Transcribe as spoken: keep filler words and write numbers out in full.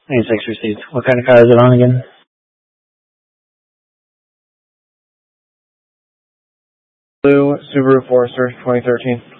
ninety-six received. What kind of car is it on again? Blue Subaru Forester, twenty thirteen.